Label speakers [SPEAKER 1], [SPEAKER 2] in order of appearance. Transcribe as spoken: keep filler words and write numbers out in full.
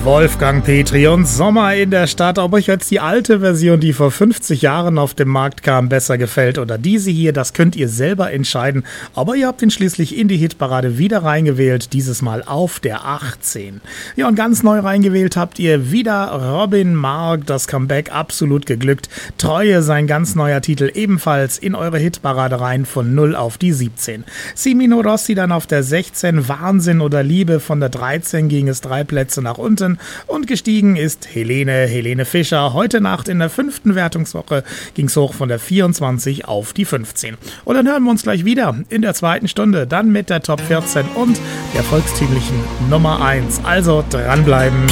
[SPEAKER 1] Wolfgang Petri und Sommer in der Stadt. Ob euch jetzt die alte Version, die vor fünfzig Jahren auf den Markt kam, besser gefällt oder diese hier, das könnt ihr selber entscheiden. Aber ihr habt ihn schließlich in die Hitparade wieder reingewählt, dieses Mal auf der achtzehn. Ja, und ganz neu reingewählt habt ihr wieder Robin Mark, das Comeback absolut geglückt. Treue, sein ganz neuer Titel, ebenfalls in eure Hitparade rein von null auf die siebzehn. Simino Rossi dann auf der sechzehn, Wahnsinn oder Liebe, von der dreizehn ging es drei Plätze nach unten und gestiegen ist Helene, Helene Fischer. Heute Nacht in der fünften Wertungswoche ging es hoch von der vierundzwanzig auf die fünfzehn. Und dann hören wir uns gleich wieder in der zweiten Stunde, dann mit der Top vierzehn und der volkstümlichen Nummer eins. Also dranbleiben.